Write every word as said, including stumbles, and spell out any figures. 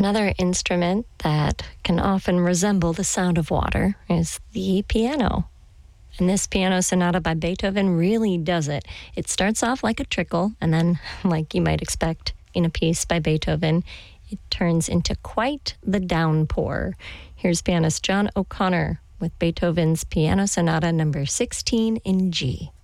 Another instrument that can often resemble the sound of water is the piano. And this piano sonata by Beethoven really does it. It starts off like a trickle, and then, like you might expect in a piece by Beethoven, it turns into quite the downpour. Here's pianist John O'Connor with Beethoven's Piano Sonata number sixteen in G.